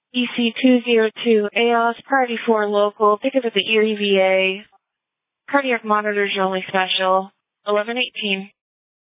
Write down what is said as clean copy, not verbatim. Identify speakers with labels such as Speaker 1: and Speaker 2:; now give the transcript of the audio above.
Speaker 1: EC202, AOS Party 4 local, ticket at the Erie VA. Cardiac monitors only special, 1118.